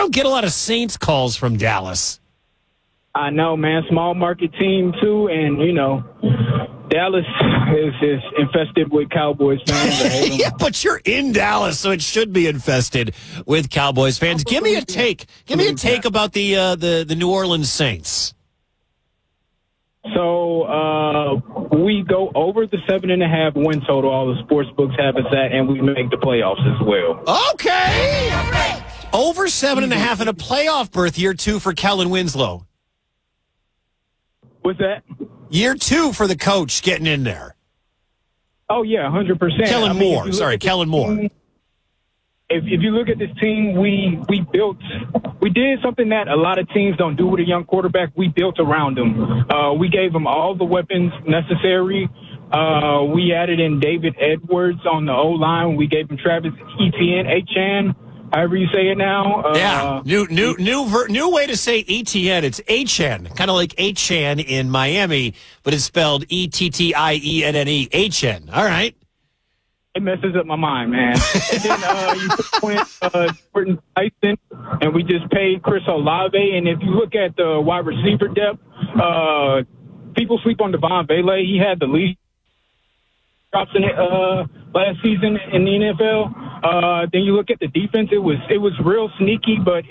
don't get a lot of Saints calls from Dallas. I know, man. Small market team, too. And, Dallas is infested with Cowboys fans. Yeah, but you're in Dallas, so it should be infested with Cowboys fans. Give me a take. Give me a take about the New Orleans Saints. So we go over the 7.5 win total. All the sports books have us at, and we make the playoffs as well. Okay. Over 7.5 and a playoff berth, year 2 for Kellen Winslow. What's that? Year 2 for the coach getting in there. Oh, yeah, 100%. Kellen Moore. Sorry, Kellen Moore. If you look at this team, we did something that a lot of teams don't do with a young quarterback. We built around him. We gave him all the weapons necessary. We added in David Edwards on the O-line. We gave him Travis Etienne, however you say it now. Yeah, new way to say Etienne. It's Etienne, kind of like Etienne in Miami, but it's spelled Ettienne. Etienne. All right. It messes up my mind, man. And then you put Jordan Tyson, and we just paid Chris Olave. And if you look at the wide receiver depth, people sleep on Devon Vele. He had the least drops in it last season in the NFL. Then you look at the defense; it was real sneaky, but